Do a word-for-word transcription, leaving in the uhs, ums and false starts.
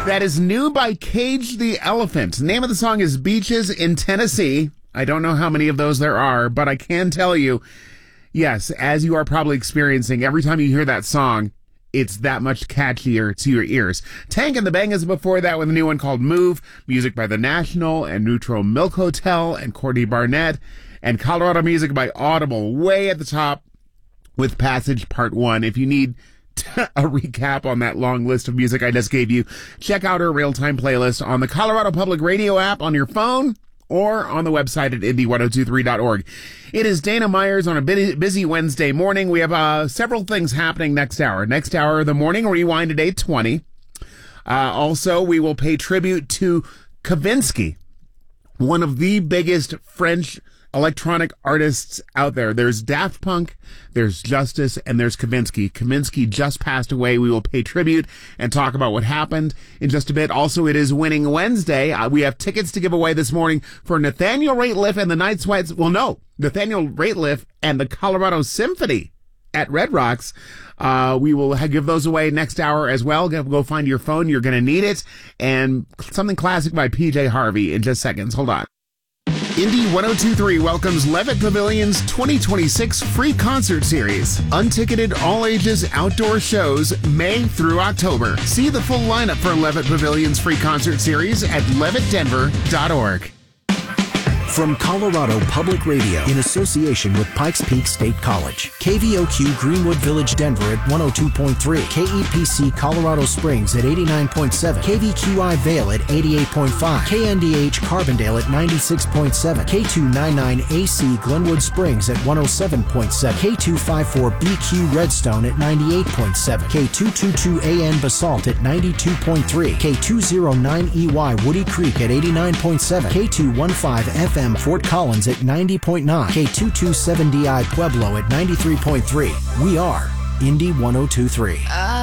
That is new by Cage the Elephant. The name of the song is Beaches in Tennessee. I don't know how many of those there are, but I can tell you, yes, as you are probably experiencing, every time you hear that song, it's that much catchier to your ears. Tank and the Bang is before that with a new one called Move, music by The National and Neutral Milk Hotel and Courtney Barnett, and Colorado music by Audible, way at the top with Passage Part one. If you need a recap on that long list of music I just gave you, check out our real-time playlist on the Colorado Public Radio app on your phone or on the website at indy ten twenty-three dot org. It is Dana Myers on a busy Wednesday morning. We have uh, several things happening next hour. Next hour, the Morning Rewind at eight twenty. Uh, also, we will pay tribute to Kavinsky, one of the biggest French electronic artists out there. There's Daft Punk, there's Justice, and there's Kavinsky. Kavinsky just passed away. We will pay tribute and talk about what happened in just a bit. Also, it is Winning Wednesday. Uh, we have tickets to give away this morning for Nathaniel Rateliff and the Night Sweats. Well, no, Nathaniel Rateliff and the Colorado Symphony at Red Rocks. Uh, we will ha- give those away next hour as well. Go, go find your phone. You're going to need it. And something classic by P J Harvey in just seconds. Hold on. Indy ten twenty-three welcomes Levitt Pavilion's twenty twenty-six free concert series. Unticketed all-ages outdoor shows May through October. See the full lineup for Levitt Pavilion's free concert series at levitt denver dot org. From Colorado Public Radio in association with Pikes Peak State College. K V O Q Greenwood Village Denver at one oh two point three. K E P C Colorado Springs at eighty-nine point seven. K V Q I Vail at eighty-eight point five. K N D H Carbondale at ninety-six point seven. K two ninety-nine A C Glenwood Springs at one oh seven point seven. K two fifty-four B Q Redstone at ninety-eight point seven. K two twenty-two A N Basalt at ninety-two point three. K two oh nine E Y Woody Creek at eighty-nine point seven. K two fifteen F M Fort Collins at ninety point nine. K two twenty-seven D I Pueblo at ninety-three point three. We are Indy ten twenty-three.